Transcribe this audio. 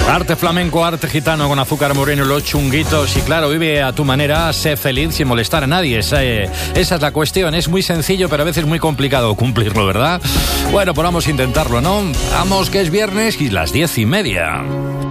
Arte flamenco, arte gitano con Azúcar Moreno y los Chunguitos. Y claro, vive a tu manera, sé feliz sin molestar a nadie. Esa es la cuestión. Es muy sencillo, pero a veces muy complicado cumplirlo, ¿verdad? Bueno, pues vamos a intentarlo, ¿no? Vamos, que es viernes y las 10:30.